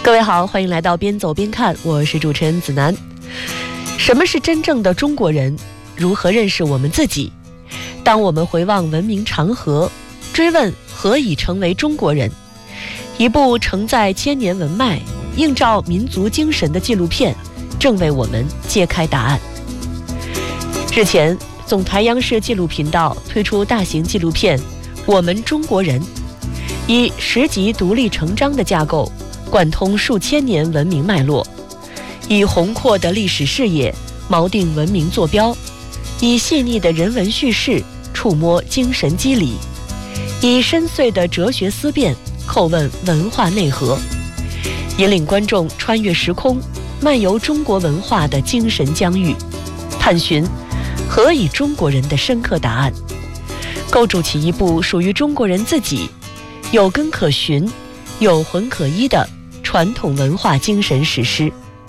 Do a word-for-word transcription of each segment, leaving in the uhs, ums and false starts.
各位好，欢迎来到边走边看，我是主持人子楠。什么是真正的中国人？如何认识我们自己？当我们回望文明长河，追问何以成为中国人，一部承载千年文脉、映照民族精神的纪录片，正为我们揭开答案。日前，总台央视纪录频道推出大型纪录片《我们中国人》，以十集独立成章的架构，贯通数千年文明脉络，以宏阔的历史视野锚定文明坐标，以细腻的人文叙事触摸精神机理，以深邃的哲学思辨叩问文化内核，引领观众穿越时空，漫游中国文化的精神疆域，探寻何以中国人的深刻答案，构筑起一部属于中国人自己有根可循、有魂可依的传统文化精神史诗。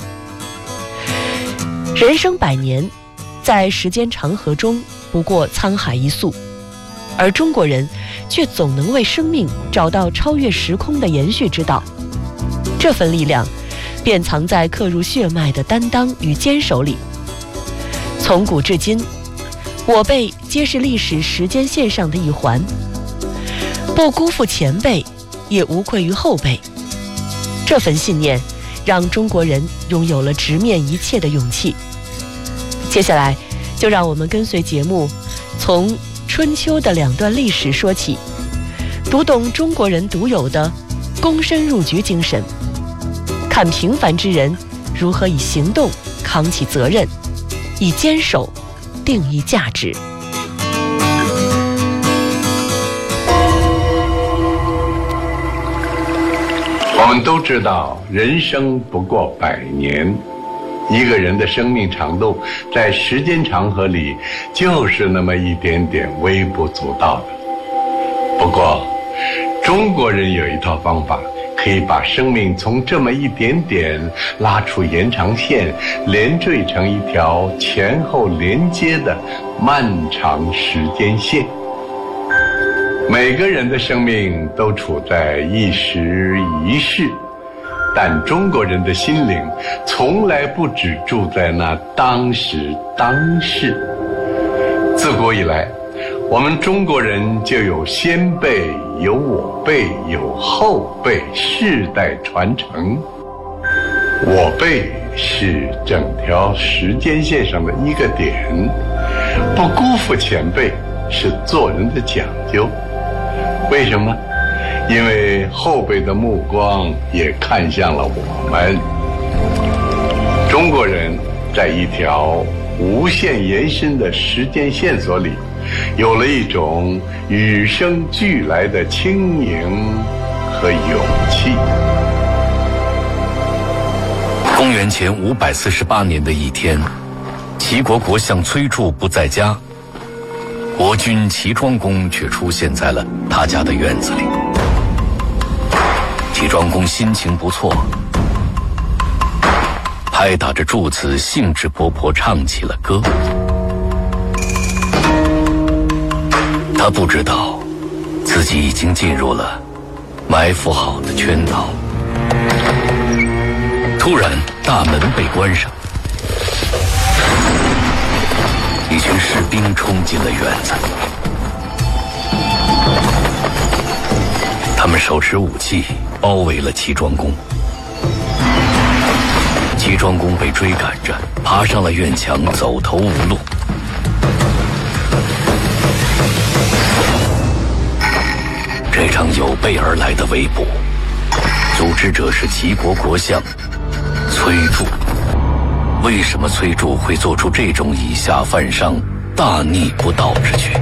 人生百年，在时间长河中不过沧海一粟，而中国人却总能为生命找到超越时空的延续之道。这份力量便藏在刻入血脉的担当与坚守里。从古至今，我辈皆是历史时间线上的一环，不辜负前辈，也无愧于后辈。这份信念让中国人拥有了直面一切的勇气。接下来就让我们跟随节目，从春秋的两段历史说起，读懂中国人独有的躬身入局精神，看平凡之人如何以行动扛起责任，以坚守定义价值。 我们都知道，人生不过百年，一个人的生命长度在时间长河里就是那么一点点微不足道的。不过中国人有一套方法，可以把生命从这么一点点拉出延长线，连缀成一条前后连接的漫长时间线。每个人的生命都处在一时一世，但中国人的心灵从来不只住在那当时当世。自古以来，我们中国人就有先辈，有我辈，有后辈，世代传承。我辈是整条时间线上的一个点，不辜负前辈是做人的讲究。为什么？因为后辈的目光也看向了我们。中国人在一条无限延伸的时间线索里，有了一种与生俱来的轻盈和勇气。 公元前五百四十八年的一天，齐国国相崔杼不在家，国君齐庄公却出现在了他家的院子里。齐庄公心情不错，拍打着柱子，兴致勃勃唱起了歌。他不知道自己已经进入了埋伏好的圈套。突然大门被关上，一群士兵冲进了院子，他们手持武器包围了齐庄公。齐庄公被追赶着爬上了院墙，走投无路。这场有备而来的围捕，组织者是齐国国相崔杼。为什么崔杼会做出这种以下犯上、大逆不道之举？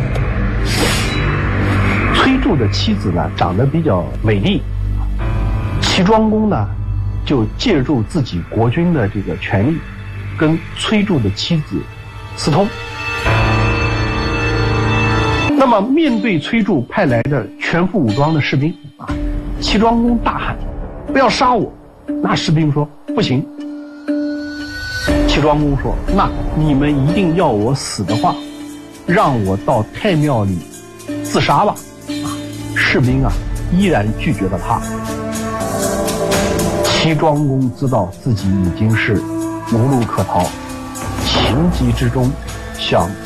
崔杼的妻子呢，长得比较美丽，齐庄公呢，就借助自己国君的这个权力，跟崔杼的妻子私通。那么面对崔杼派来的全副武装的士兵啊，齐庄公大喊：“不要杀我！”那士兵说：“不行。”齐庄公说：“那你们一定要我死的话，让我到太庙里自杀吧。”啊，士兵啊依然拒绝了他。 齐庄公知道自己已经是无路可逃，情急之中向